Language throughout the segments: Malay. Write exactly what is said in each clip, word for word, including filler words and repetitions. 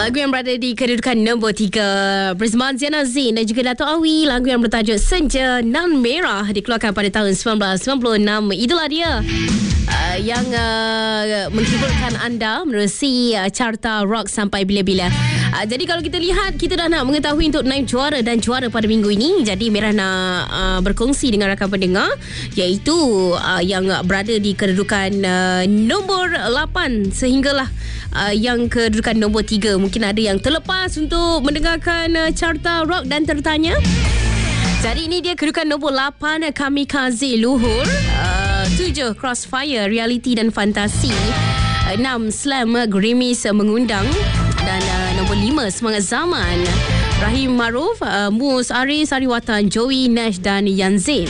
Lagu yang berada di kedudukan nombor tiga bersama Ziana Zain dan juga Dato' Awi. Lagu yang bertajuk Senja Nan Merah dikeluarkan pada tahun sembilan belas sembilan puluh enam. Itulah dia uh, yang uh, menghiburkan anda menerusi uh, carta rock sampai bila-bila. Uh, jadi kalau kita lihat, kita dah nak mengetahui untuk naib juara dan juara pada minggu ini. Jadi Merah nak uh, berkongsi dengan rakan pendengar, iaitu uh, yang berada di kedudukan uh, nombor lapan sehinggalah uh, yang kedudukan nombor tiga. Mungkin ada yang terlepas untuk mendengarkan uh, carta rock dan tertanya. Jadi ini dia kedudukan nombor lapan, Kamikaze Luhur, uh, tujuh Crossfire Reality dan Fantasi, enam Slam Grimis Mengundang, dan uh, nombor lima Semangat Zaman, Rahim Maruf, uh, Mus Aris, Sariwatan, Joey Nash dan Yan Zain.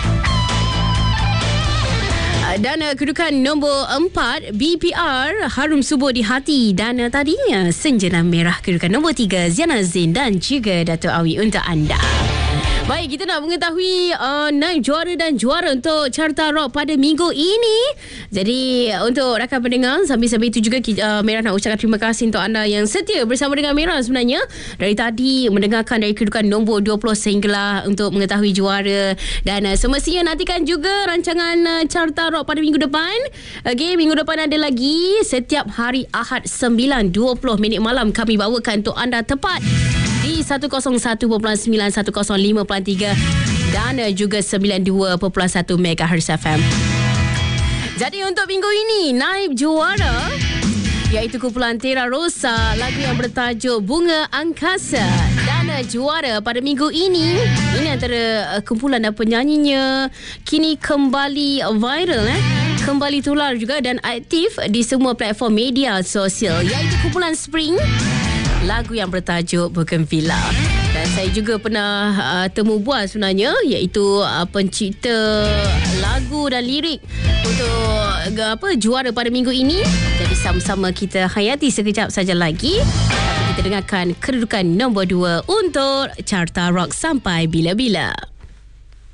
Dan uh, kedudukan nombor empat, B P R, Harum Subuh di Hati, dan uh, tadinya Senja Nan Merah. Kedudukan nombor tiga, Ziana Zain dan juga Dato' Awi untuk anda. Baik, kita nak mengetahui uh, naib juara dan juara untuk carta rock pada minggu ini. Jadi untuk rakan pendengar, sambil-sambil itu juga uh, Merah nak ucapkan terima kasih untuk anda yang setia bersama dengan Merah sebenarnya. Dari tadi mendengarkan dari kedudukan nombor dua puluh sehinggalah untuk mengetahui juara. Dan uh, semestinya nantikan juga rancangan uh, carta rock pada minggu depan. Okay, minggu depan ada lagi. Setiap hari Ahad sembilan dua puluh minit malam kami bawakan untuk anda tepat di seratus satu perpuluhan sembilan, seratus lima perpuluhan tiga dan juga sembilan puluh dua perpuluhan satu megahertz F M. Jadi untuk minggu ini, naib juara iaitu kumpulan Terra Rosa, lagu yang bertajuk Bunga Angkasa. Dan juara pada minggu ini, ini antara kumpulan dan penyanyinya kini kembali viral, eh? kembali tular juga dan aktif di semua platform media sosial, iaitu kumpulan Spring, lagu yang bertajuk Bougainvillea. Dan saya juga pernah uh, temu bual sebenarnya, iaitu uh, pencipta lagu dan lirik untuk uh, apa juara pada minggu ini. Jadi sama-sama kita hayati sekejap saja lagi. Kita dengarkan kedudukan nombor dua untuk carta rock sampai bila-bila.